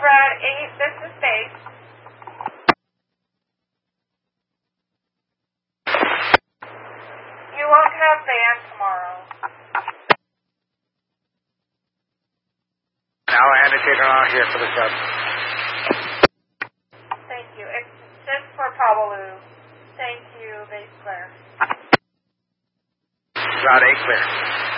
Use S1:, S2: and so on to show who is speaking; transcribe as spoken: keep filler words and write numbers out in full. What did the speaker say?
S1: Rad eight, this is Faith. You won't have van tomorrow.
S2: Now annotator on here for the sub.
S1: Thank you. It's just for Pawalu. Thank you, Base Clear.
S2: Route eight clear.